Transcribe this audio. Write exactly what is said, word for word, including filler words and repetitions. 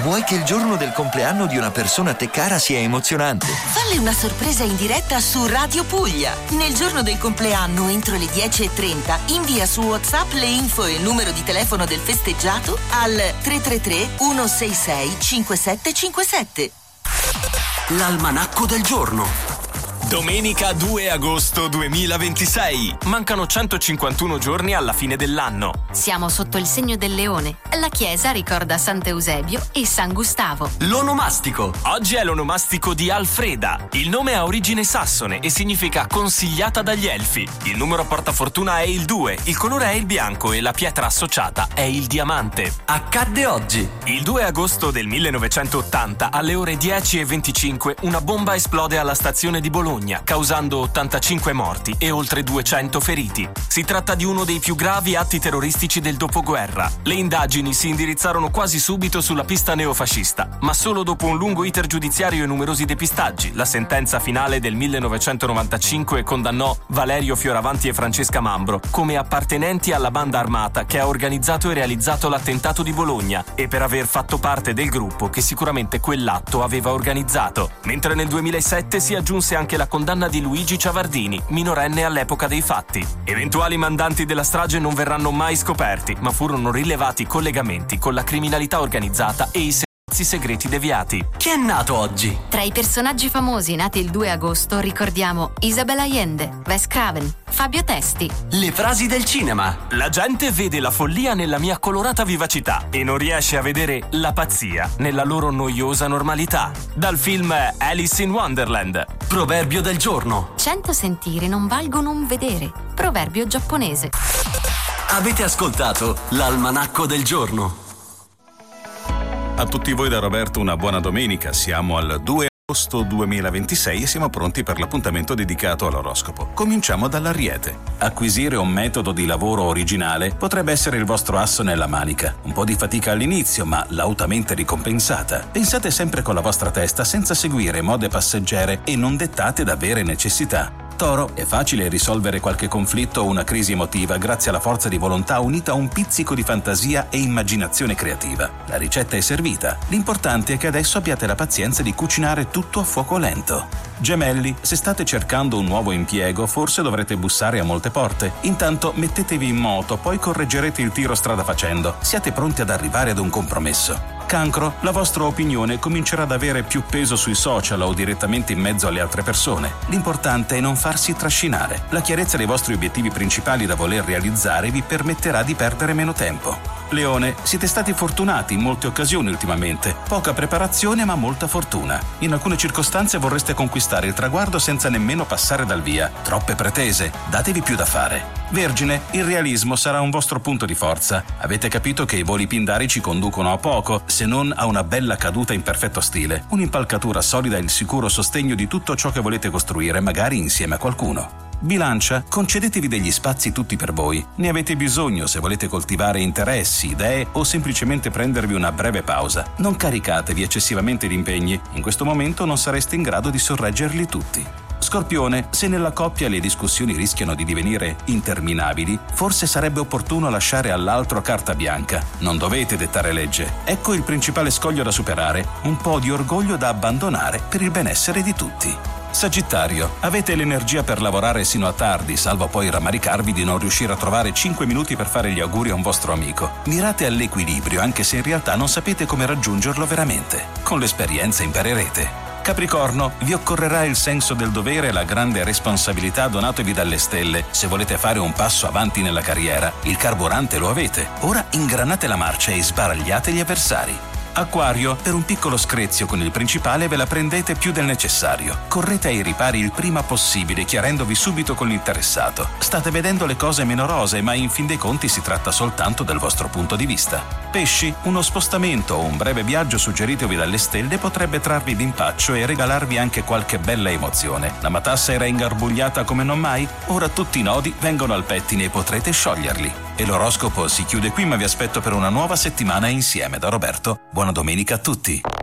Vuoi che il giorno del compleanno di una persona a te cara sia emozionante? Falle una sorpresa in diretta su Radio Puglia. Nel giorno del compleanno, entro le dieci e trenta, invia su WhatsApp le info e il numero di telefono del festeggiato al tre tre tre uno sei sei cinque sette cinque sette. L'almanacco del giorno. Domenica due agosto duemilaventisei. Mancano centocinquantuno giorni alla fine dell'anno. Siamo sotto il segno del leone. La chiesa ricorda Sant'Eusebio e San Gustavo. L'onomastico. Oggi è l'onomastico di Alfreda. Il nome ha origine sassone e significa consigliata dagli elfi. Il numero portafortuna è il due, il colore è il bianco e la pietra associata è il diamante. Accadde oggi. Il due agosto del millenovecentottanta, alle ore dieci e venticinque, una bomba esplode alla stazione di Bologna, causando ottantacinque morti e oltre duecento feriti. Si tratta di uno dei più gravi atti terroristici del dopoguerra. Le indagini si indirizzarono quasi subito sulla pista neofascista, ma solo dopo un lungo iter giudiziario e numerosi depistaggi, la sentenza finale del millenovecentonovantacinque condannò Valerio Fioravanti e Francesca Mambro come appartenenti alla banda armata che ha organizzato e realizzato l'attentato di Bologna e per aver fatto parte del gruppo che sicuramente quell'atto aveva organizzato. Mentre nel duemilasette si aggiunse anche la condanna di Luigi Ciavardini, minorenne all'epoca dei fatti. Eventuali mandanti della strage non verranno mai scoperti, ma furono rilevati collegamenti con la criminalità organizzata e i servizi segreti deviati. Chi è nato oggi? Tra i personaggi famosi nati il due agosto ricordiamo Isabel Allende, Wes Craven, Fabio Testi. Le frasi del cinema. La gente vede la follia nella mia colorata vivacità e non riesce a vedere la pazzia nella loro noiosa normalità. Dal film Alice in Wonderland. Proverbio del giorno. Cento sentire non valgono un vedere. Proverbio giapponese. Avete ascoltato l'almanacco del giorno. A tutti voi da Roberto una buona domenica. Siamo al due agosto duemilaventisei e siamo pronti per l'appuntamento dedicato all'oroscopo. Cominciamo dall'Ariete. Acquisire un metodo di lavoro originale potrebbe essere il vostro asso nella manica. Un po' di fatica all'inizio, ma lautamente ricompensata. Pensate sempre con la vostra testa senza seguire mode passeggere e non dettate da vere necessità. Toro, è facile risolvere qualche conflitto o una crisi emotiva grazie alla forza di volontà unita a un pizzico di fantasia e immaginazione creativa. La ricetta è servita. L'importante è che adesso abbiate la pazienza di cucinare tutto a fuoco lento. Gemelli, se state cercando un nuovo impiego, forse dovrete bussare a molte porte. Intanto mettetevi in moto, poi correggerete il tiro strada facendo. Siate pronti ad arrivare ad un compromesso. Cancro, la vostra opinione comincerà ad avere più peso sui social o direttamente in mezzo alle altre persone. L'importante è non farsi trascinare. La chiarezza dei vostri obiettivi principali da voler realizzare vi permetterà di perdere meno tempo. Leone, siete stati fortunati in molte occasioni ultimamente. Poca preparazione ma molta fortuna. In alcune circostanze vorreste conquistare il traguardo senza nemmeno passare dal via. Troppe pretese, datevi più da fare. Vergine, il realismo sarà un vostro punto di forza. Avete capito che i voli pindari ci conducono a poco, se non a una bella caduta in perfetto stile. Un'impalcatura solida e il sicuro sostegno di tutto ciò che volete costruire, magari insieme a qualcuno. Bilancia, concedetevi degli spazi tutti per voi. Ne avete bisogno se volete coltivare interessi, idee o semplicemente prendervi una breve pausa. Non caricatevi eccessivamente di impegni. In questo momento non sareste in grado di sorreggerli tutti. Scorpione, se nella coppia le discussioni rischiano di divenire interminabili, forse sarebbe opportuno lasciare all'altro carta bianca. Non dovete dettare legge. Ecco il principale scoglio da superare, un po' di orgoglio da abbandonare per il benessere di tutti. Sagittario, avete l'energia per lavorare sino a tardi, salvo poi rammaricarvi di non riuscire a trovare cinque minuti per fare gli auguri a un vostro amico. Mirate all'equilibrio, anche se in realtà non sapete come raggiungerlo veramente. Con l'esperienza imparerete. Capricorno, vi occorrerà il senso del dovere e la grande responsabilità donatovi dalle stelle. Se volete fare un passo avanti nella carriera, il carburante lo avete. Ora ingranate la marcia e sbaragliate gli avversari. Acquario, per un piccolo screzio con il principale ve la prendete più del necessario. Correte ai ripari il prima possibile, chiarendovi subito con l'interessato. State vedendo le cose meno rosee, ma in fin dei conti si tratta soltanto del vostro punto di vista. Pesci, uno spostamento o un breve viaggio suggeritovi dalle stelle potrebbe trarvi d'impaccio e regalarvi anche qualche bella emozione. La matassa era ingarbugliata come non mai? Ora tutti i nodi vengono al pettine e potrete scioglierli. E l'oroscopo si chiude qui, ma vi aspetto per una nuova settimana insieme da Roberto. Buona domenica a tutti.